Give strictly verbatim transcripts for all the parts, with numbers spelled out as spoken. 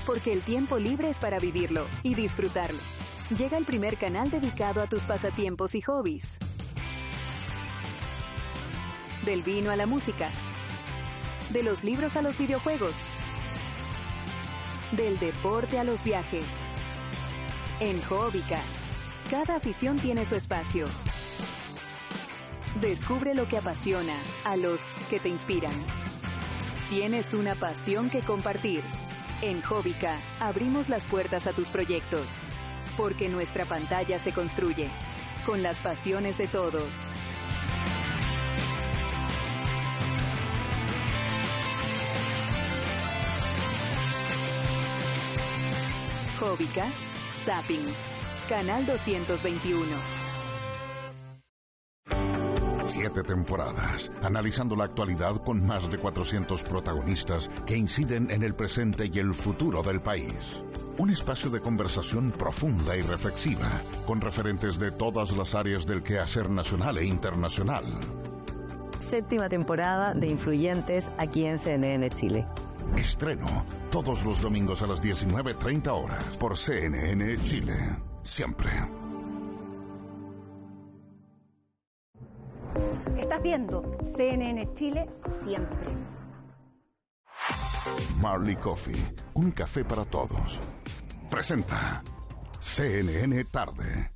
porque el tiempo libre es para vivirlo y disfrutarlo. Llega el primer canal dedicado a tus pasatiempos y hobbies. Del vino a la música. De los libros a los videojuegos. Del deporte a los viajes. En Hobbica, cada afición tiene su espacio. Descubre lo que apasiona a los que te inspiran. Tienes una pasión que compartir. En Hobbica, abrimos las puertas a tus proyectos. Porque nuestra pantalla se construye con las pasiones de todos. Hobbica, Zapping, Canal doscientos veintiuno. Siete temporadas, analizando la actualidad con más de cuatrocientos protagonistas que inciden en el presente y el futuro del país. Un espacio de conversación profunda y reflexiva, con referentes de todas las áreas del quehacer nacional e internacional. Séptima temporada de Influyentes aquí en C N N Chile. Estreno todos los domingos a las diecinueve treinta horas por C N N Chile. Siempre. Estás viendo C N N Chile siempre. Marley Coffee, un café para todos. Presenta C N N Tarde.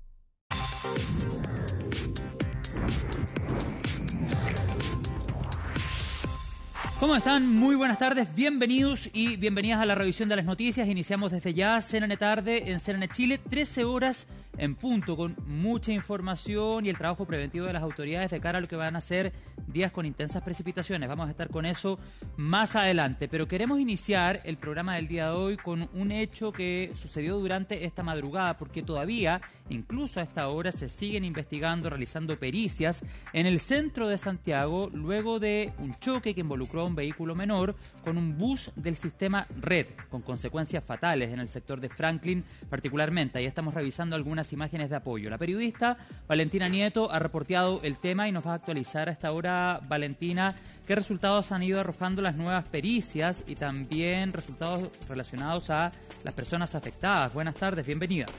¿Cómo están? Muy buenas tardes, bienvenidos y bienvenidas a la revisión de las noticias. Iniciamos desde ya C N N Tarde en C N N Chile, trece horas en punto, con mucha información y el trabajo preventivo de las autoridades de cara a lo que van a ser días con intensas precipitaciones. Vamos a estar con eso más adelante, pero queremos iniciar el programa del día de hoy con un hecho que sucedió durante esta madrugada, porque todavía, incluso a esta hora, se siguen investigando, realizando pericias en el centro de Santiago, luego de un choque que involucró a un vehículo menor con un bus del sistema Red, con consecuencias fatales en el sector de Franklin particularmente. Ahí estamos revisando algunas imágenes de apoyo. La periodista Valentina Nieto ha reporteado el tema y nos va a actualizar a esta hora, Valentina, qué resultados han ido arrojando las nuevas pericias y también resultados relacionados a las personas afectadas. Buenas tardes, bienvenida.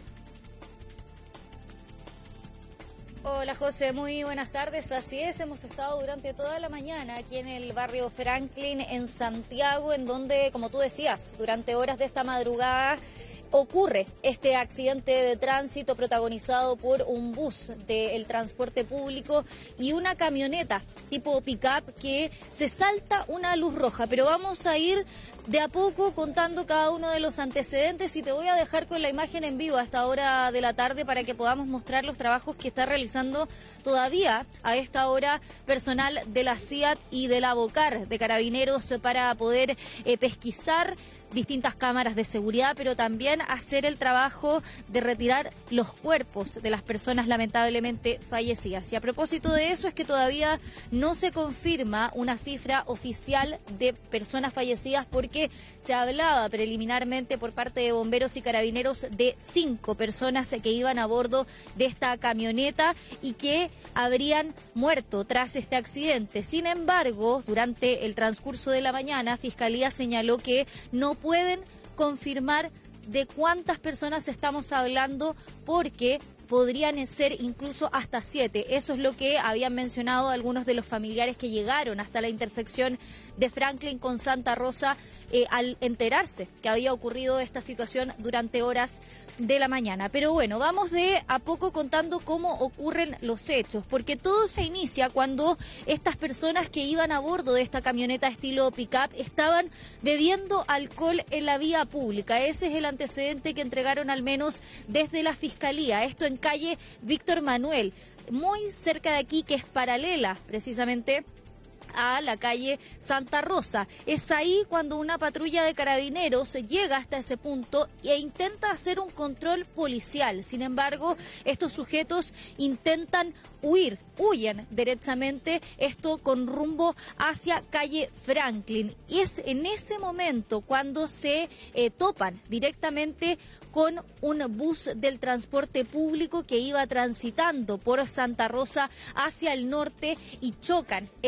Hola José, muy buenas tardes. Así es, hemos estado durante toda la mañana aquí en el barrio Franklin, en Santiago, en donde, como tú decías, durante horas de esta madrugada ocurre este accidente de tránsito protagonizado por un bus del transporte público y una camioneta tipo pick-up que se salta una luz roja. Pero vamos a ir de a poco contando cada uno de los antecedentes y te voy a dejar con la imagen en vivo a esta hora de la tarde para que podamos mostrar los trabajos que está realizando todavía a esta hora personal de la C I A T y de la BOCAR de Carabineros para poder eh, pesquisar distintas cámaras de seguridad, pero también hacer el trabajo de retirar los cuerpos de las personas lamentablemente fallecidas. Y a propósito de eso es que todavía no se confirma una cifra oficial de personas fallecidas, porque se hablaba preliminarmente por parte de bomberos y carabineros de cinco personas que iban a bordo de esta camioneta y que habrían muerto tras este accidente. Sin embargo, durante el transcurso de la mañana, Fiscalía señaló que no pueden confirmar de cuántas personas estamos hablando, porque podrían ser incluso hasta siete. Eso es lo que habían mencionado algunos de los familiares que llegaron hasta la intersección de Franklin con Santa Rosa eh, al enterarse que había ocurrido esta situación durante horas de la mañana. Pero bueno, vamos de a poco contando cómo ocurren los hechos, porque todo se inicia cuando estas personas que iban a bordo de esta camioneta estilo pick-up estaban bebiendo alcohol en la vía pública. Ese es el antecedente que entregaron al menos desde la Fiscalía. Esto en calle Víctor Manuel, muy cerca de aquí, que es paralela precisamente a la calle Santa Rosa. Es ahí cuando una patrulla de carabineros llega hasta ese punto e intenta hacer un control policial. Sin embargo, estos sujetos intentan huir, huyen derechamente, esto con rumbo hacia calle Franklin. Y es en ese momento cuando se eh, topan directamente con un bus del transporte público que iba transitando por Santa Rosa hacia el norte y chocan en la intersección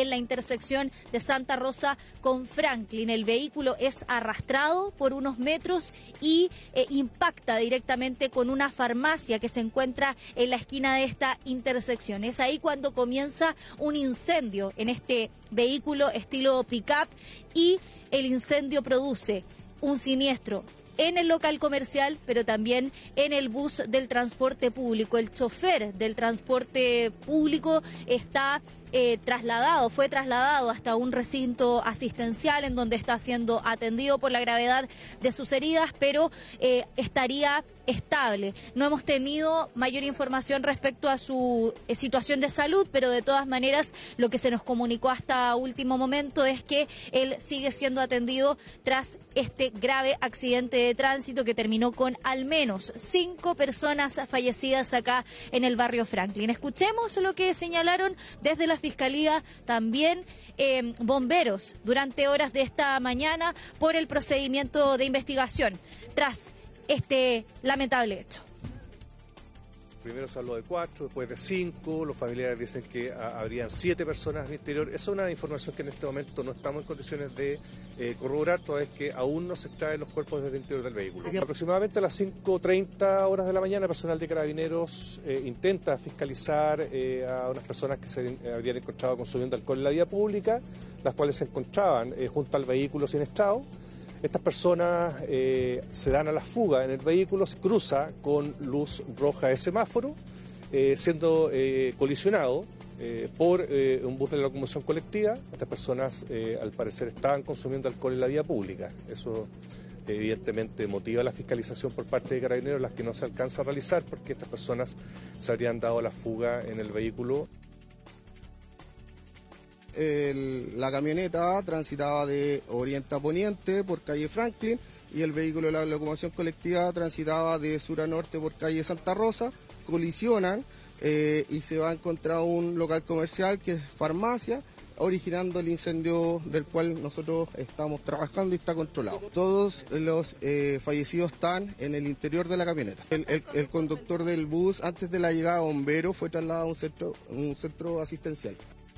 intersección de Santa Rosa con Franklin. El vehículo es arrastrado por unos metros y eh, impacta directamente con una farmacia que se encuentra en la esquina de esta intersección. Es ahí cuando comienza un incendio en este vehículo estilo pick-up y el incendio produce un siniestro en el local comercial, pero también en el bus del transporte público. El chofer del transporte público está eh, trasladado, fue trasladado hasta un recinto asistencial en donde está siendo atendido por la gravedad de sus heridas, pero eh, estaría estable. No hemos tenido mayor información respecto a su eh, situación de salud, pero de todas maneras lo que se nos comunicó hasta último momento es que él sigue siendo atendido tras este grave accidente de tránsito que terminó con al menos cinco personas fallecidas acá en el barrio Franklin. Escuchemos lo que señalaron desde la Fiscalía, también eh, bomberos durante horas de esta mañana por el procedimiento de investigación tras este lamentable hecho. Primero se habló de cuatro, después de cinco, los familiares dicen que a, habrían siete personas al interior. Esa es una información que en este momento no estamos en condiciones de eh, corroborar, toda vez que aún no se extraen los cuerpos desde el interior del vehículo. Aproximadamente a las cinco treinta horas de la mañana, personal de Carabineros eh, intenta fiscalizar eh, a unas personas que se eh, habrían encontrado consumiendo alcohol en la vía pública, las cuales se encontraban eh, junto al vehículo sin estrado. Estas personas eh, se dan a la fuga en el vehículo, se cruza con luz roja de semáforo, eh, siendo eh, colisionado eh, por eh, un bus de la locomoción colectiva. Estas personas eh, al parecer estaban consumiendo alcohol en la vía pública. Eso eh, evidentemente motiva la fiscalización por parte de Carabineros, las que no se alcanza a realizar porque estas personas se habrían dado a la fuga en el vehículo. El, la camioneta transitaba de oriente a poniente por calle Franklin y el vehículo de la locomoción colectiva transitaba de sur a norte por calle Santa Rosa, colisionan eh, y se va a encontrar un local comercial que es farmacia, originando el incendio del cual nosotros estamos trabajando y está controlado. Todos los eh, fallecidos están en el interior de la camioneta. El, el, el conductor del bus, antes de la llegada de bomberos, fue trasladado a un centro, un centro asistencial.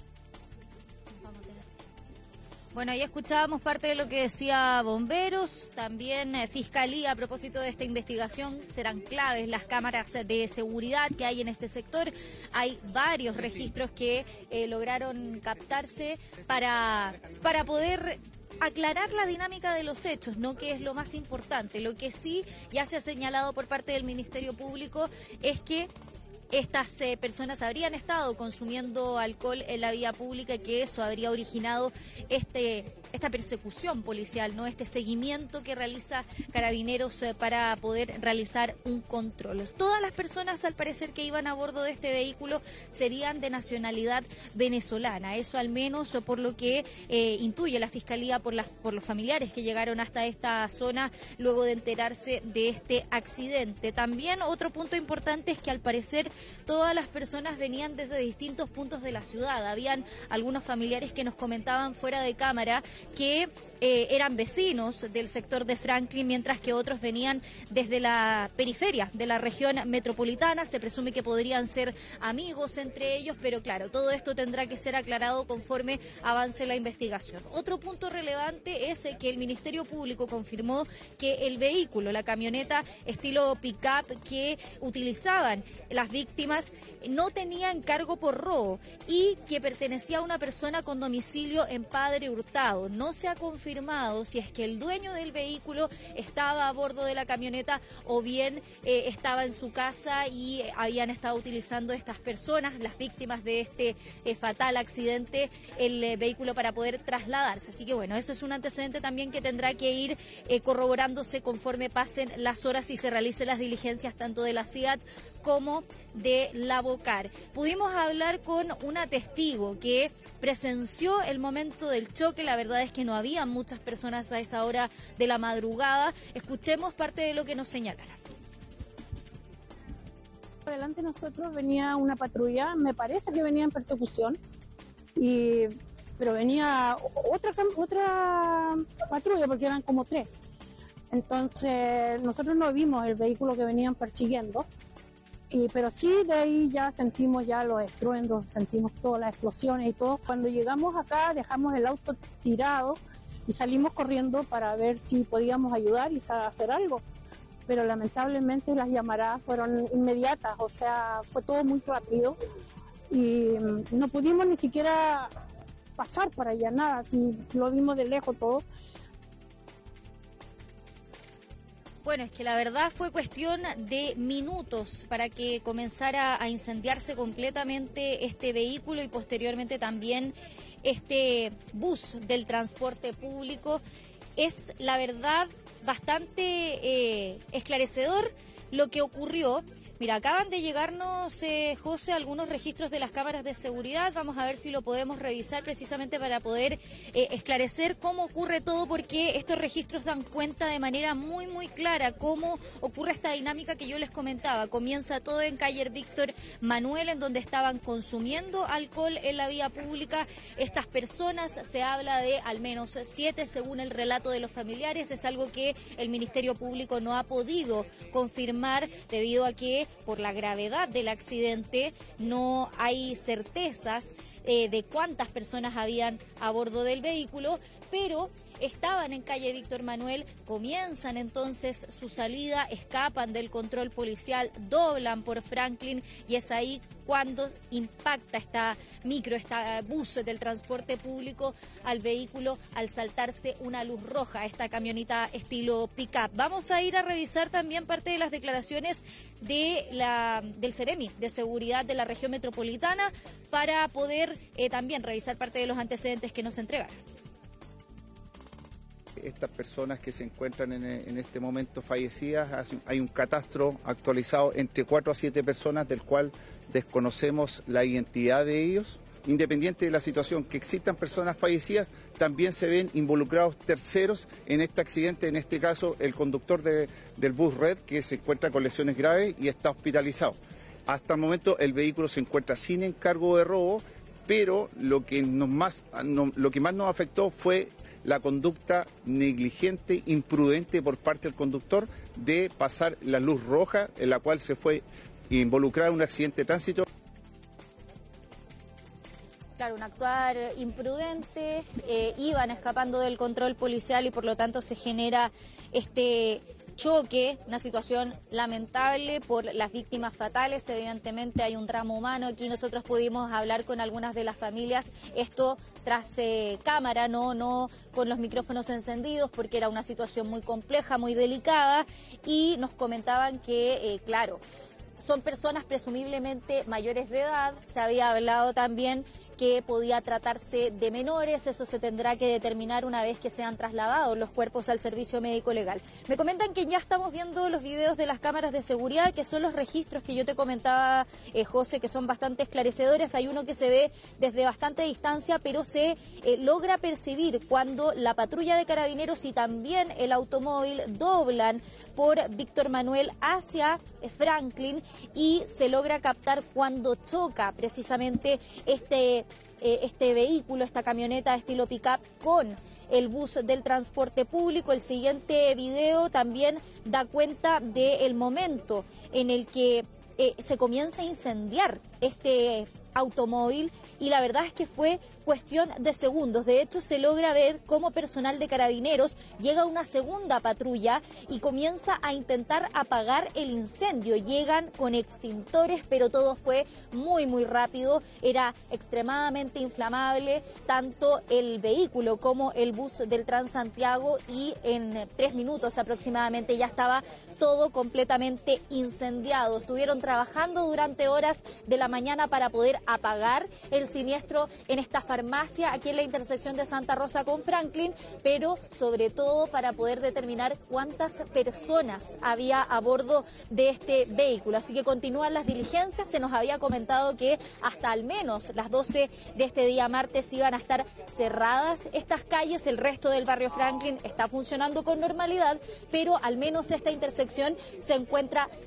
Bueno, ahí escuchábamos parte de lo que decía Bomberos, también eh, Fiscalía a propósito de esta investigación. Serán claves las cámaras de seguridad que hay en este sector. Hay varios registros que eh, lograron captarse para, para poder aclarar la dinámica de los hechos, ¿no? Que es lo más importante. Lo que sí ya se ha señalado por parte del Ministerio Público es que estas eh, personas habrían estado consumiendo alcohol en la vía pública y que eso habría originado este esta persecución policial, no este seguimiento que realiza Carabineros eh, para poder realizar un control. Todas las personas, al parecer, que iban a bordo de este vehículo serían de nacionalidad venezolana. Eso al menos por lo que eh, intuye la Fiscalía por, las, por los familiares que llegaron hasta esta zona luego de enterarse de este accidente. También otro punto importante es que al parecer todas las personas venían desde distintos puntos de la ciudad. Habían algunos familiares que nos comentaban fuera de cámara que eh, eran vecinos del sector de Franklin, mientras que otros venían desde la periferia de la región metropolitana. Se presume que podrían ser amigos entre ellos, pero claro, todo esto tendrá que ser aclarado conforme avance la investigación. Otro punto relevante es que el Ministerio Público confirmó que el vehículo, la camioneta estilo pick-up que utilizaban las víctimas, no tenía encargo por robo y que pertenecía a una persona con domicilio en Padre Hurtado. No se ha confirmado si es que el dueño del vehículo estaba a bordo de la camioneta o bien eh, estaba en su casa y eh, habían estado utilizando estas personas, las víctimas de este eh, fatal accidente, el eh, vehículo para poder trasladarse. Así que bueno, eso es un antecedente también que tendrá que ir eh, corroborándose conforme pasen las horas y se realicen las diligencias tanto de la C I A T como de la Bocar. Pudimos hablar con una testigo que presenció el momento del choque. La verdad es que no había muchas personas a esa hora de la madrugada. Escuchemos parte de lo que nos señalaron. Adelante nosotros venía una patrulla, me parece que venía en persecución, y, pero venía otra, otra patrulla porque eran como tres. Entonces nosotros no vimos el vehículo que venían persiguiendo. Y, pero sí, de ahí ya sentimos ya los estruendos, sentimos todas las explosiones y todo. Cuando llegamos acá dejamos el auto tirado y salimos corriendo para ver si podíamos ayudar y hacer algo. Pero lamentablemente las llamaradas fueron inmediatas, o sea, fue todo muy rápido y no pudimos ni siquiera pasar para allá, nada, si lo vimos de lejos todo. Bueno, es que la verdad fue cuestión de minutos para que comenzara a incendiarse completamente este vehículo y posteriormente también este bus del transporte público. Es la verdad bastante eh, esclarecedor lo que ocurrió. Mira, acaban de llegarnos, eh, José, algunos registros de las cámaras de seguridad. Vamos a ver si lo podemos revisar precisamente para poder eh, esclarecer cómo ocurre todo, porque estos registros dan cuenta de manera muy, muy clara cómo ocurre esta dinámica que yo les comentaba. Comienza todo en calle Víctor Manuel, en donde estaban consumiendo alcohol en la vía pública. Estas personas, se habla de al menos siete, según el relato de los familiares. Es algo que el Ministerio Público no ha podido confirmar debido a que por la gravedad del accidente no hay certezas eh, de cuántas personas habían a bordo del vehículo, pero estaban en calle Víctor Manuel, comienzan entonces su salida, escapan del control policial, doblan por Franklin y es ahí cuando impacta esta micro, esta bus del transporte público al vehículo al saltarse una luz roja, esta camioneta estilo pick-up. Vamos a ir a revisar también parte de las declaraciones de la, del Ceremi de Seguridad de la región metropolitana para poder eh, también revisar parte de los antecedentes que nos entregaron. Estas personas que se encuentran en, en este momento fallecidas, hay un catastro actualizado entre cuatro a siete personas, del cual desconocemos la identidad de ellos. Independiente de la situación, que existan personas fallecidas, también se ven involucrados terceros en este accidente, en este caso el conductor de, del bus Red, que se encuentra con lesiones graves y está hospitalizado. Hasta el momento el vehículo se encuentra sin encargo de robo, pero lo que, nos más, no, lo que más nos afectó fue la conducta negligente, imprudente por parte del conductor de pasar la luz roja, en la cual se fue involucrado en un accidente de tránsito. Claro, un actuar imprudente, eh, iban escapando del control policial y por lo tanto se genera este choque, una situación lamentable por las víctimas fatales. Evidentemente hay un drama humano. Aquí nosotros pudimos hablar con algunas de las familias, esto tras eh, cámara, no, no con los micrófonos encendidos, porque era una situación muy compleja, muy delicada, y nos comentaban que, eh, claro, son personas presumiblemente mayores de edad. Se había hablado también que podía tratarse de menores, eso se tendrá que determinar una vez que sean trasladados los cuerpos al servicio médico legal. Me comentan que ya estamos viendo los videos de las cámaras de seguridad, que son los registros que yo te comentaba, eh, José, que son bastante esclarecedores. Hay uno que se ve desde bastante distancia, pero se eh, logra percibir cuando la patrulla de carabineros y también el automóvil doblan por Víctor Manuel hacia Franklin y se logra captar cuando choca precisamente este este vehículo, esta camioneta estilo pick-up con el bus del transporte público. El siguiente video también da cuenta del momento en el que eh, se comienza a incendiar este automóvil y la verdad es que fue cuestión de segundos. De hecho, se logra ver cómo personal de carabineros llega a una segunda patrulla y comienza a intentar apagar el incendio. Llegan con extintores, pero todo fue muy, muy rápido. Era extremadamente inflamable tanto el vehículo como el bus del Transantiago y en tres minutos aproximadamente ya estaba todo completamente incendiado. Estuvieron trabajando durante horas de la mañana para poder apagar el siniestro en esta farmacia aquí en la intersección de Santa Rosa con Franklin, pero sobre todo para poder determinar cuántas personas había a bordo de este vehículo. Así que continúan las diligencias. Se nos había comentado que hasta al menos las doce de este día martes iban a estar cerradas estas calles. El resto del barrio Franklin está funcionando con normalidad, pero al menos esta intersección se encuentra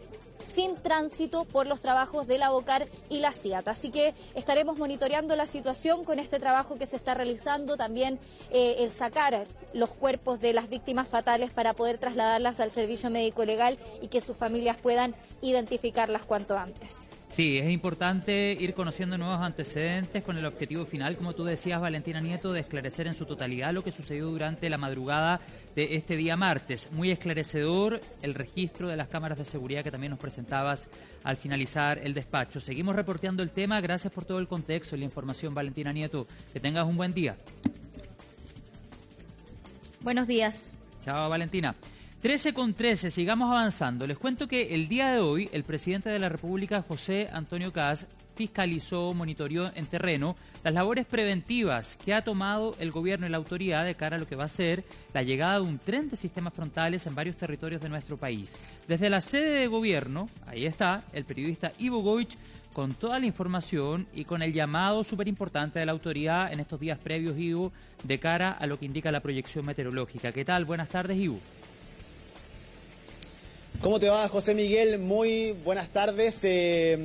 sin tránsito por los trabajos de la Bocar y la CIAT. Así que estaremos monitoreando la situación con este trabajo que se está realizando, también eh, el sacar los cuerpos de las víctimas fatales para poder trasladarlas al servicio médico legal y que sus familias puedan identificarlas cuanto antes. Sí, es importante ir conociendo nuevos antecedentes con el objetivo final, como tú decías, Valentina Nieto, de esclarecer en su totalidad lo que sucedió durante la madrugada de este día martes. Muy esclarecedor el registro de las cámaras de seguridad que también nos presentabas al finalizar el despacho. Seguimos reporteando el tema. Gracias por todo el contexto y la información, Valentina Nieto. Que tengas un buen día. Buenos días. Chao, Valentina. trece con trece, sigamos avanzando. Les cuento que el día de hoy el presidente de la República, José Antonio Kast, fiscalizó, monitoreó en terreno las labores preventivas que ha tomado el gobierno y la autoridad de cara a lo que va a ser la llegada de un tren de sistemas frontales en varios territorios de nuestro país. Desde la sede de gobierno, ahí está el periodista Ivo Goich con toda la información y con el llamado súper importante de la autoridad en estos días previos, Ivo, de cara a lo que indica la proyección meteorológica. ¿Qué tal? Buenas tardes, Ivo. ¿Cómo te va, José Miguel? Muy buenas tardes. Eh,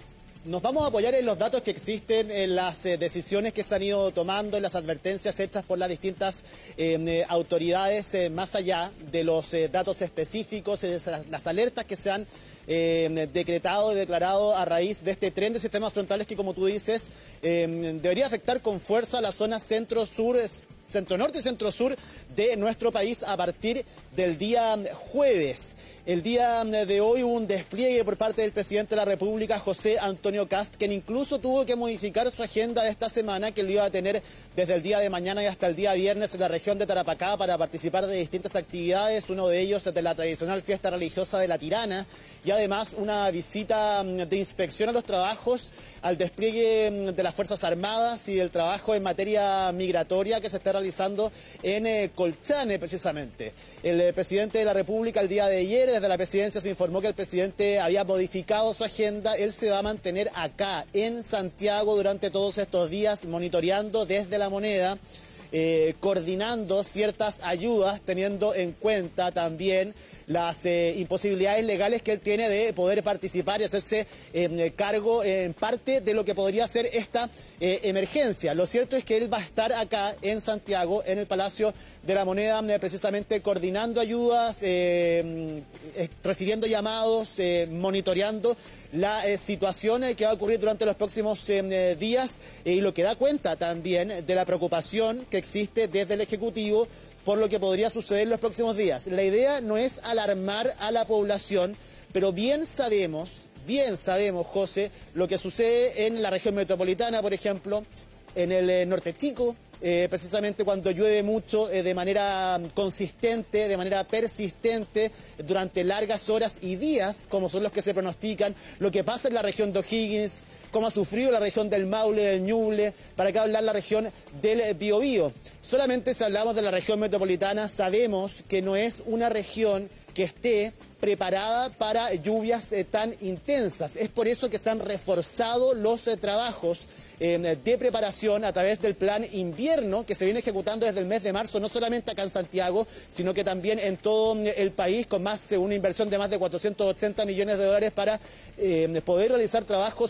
nos vamos a apoyar en los datos que existen, en las eh, decisiones que se han ido tomando, en las advertencias hechas por las distintas eh, autoridades, eh, más allá de los eh, datos específicos, eh, las alertas que se han eh, decretado y declarado a raíz de este tren de sistemas frontales que, como tú dices, eh, debería afectar con fuerza la zona centro-sur, centro-norte y centro-sur de nuestro país a partir del día jueves. El día de hoy hubo un despliegue por parte del presidente de la República, José Antonio Kast, quien incluso tuvo que modificar su agenda de esta semana, que lo iba a tener desde el día de mañana y hasta el día viernes en la región de Tarapacá para participar de distintas actividades, uno de ellos de la tradicional fiesta religiosa de la Tirana, y además una visita de inspección a los trabajos, al despliegue de las Fuerzas Armadas y el trabajo en materia migratoria que se está realizando en eh, Colchane, precisamente. El eh, presidente de la República el día de ayer, desde la presidencia se informó que el presidente había modificado su agenda. Él se va a mantener acá en Santiago durante todos estos días, monitoreando desde La Moneda, eh, coordinando ciertas ayudas, teniendo en cuenta también las eh, imposibilidades legales que él tiene de poder participar y hacerse eh, cargo eh, en parte de lo que podría ser esta eh, emergencia. Lo cierto es que él va a estar acá en Santiago, en el Palacio de la Moneda, eh, precisamente coordinando ayudas, eh, eh, recibiendo llamados, eh, monitoreando la eh, situación eh, que va a ocurrir durante los próximos eh, días eh, y lo que da cuenta también de la preocupación que existe desde el Ejecutivo por lo que podría suceder en los próximos días. La idea no es alarmar a la población, pero bien sabemos, bien sabemos, José, lo que sucede en la región metropolitana, por ejemplo, en el eh, norte chico, eh, precisamente cuando llueve mucho, eh, de manera consistente, de manera persistente, durante largas horas y días, como son los que se pronostican, lo que pasa en la región de O'Higgins, cómo ha sufrido la región del Maule, del Ñuble, para acá hablar la región del Biobío. Solamente si hablamos de la región metropolitana, sabemos que no es una región que esté preparada para lluvias eh, tan intensas. Es por eso que se han reforzado los eh, trabajos eh, de preparación a través del plan invierno que se viene ejecutando desde el mes de marzo, no solamente acá en Santiago, sino que también en todo el país, con más eh, una inversión de más de cuatrocientos ochenta millones de dólares para eh, poder realizar trabajos